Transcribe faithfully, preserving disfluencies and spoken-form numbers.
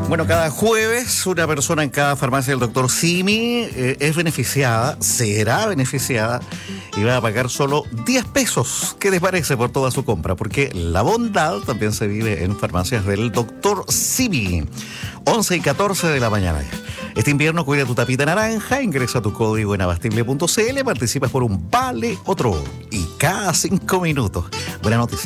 Bueno, cada jueves una persona en cada farmacia del doctor Simi eh, es beneficiada, será beneficiada y va a pagar solo diez pesos. ¿Qué les parece por toda su compra? Porque la bondad también se vive en farmacias del doctor Simi. once y catorce de la mañana ya. Este invierno cuida tu tapita naranja, ingresa tu código en abastible punto c l, participas por un vale otro y cada cinco minutos. Buena noticia.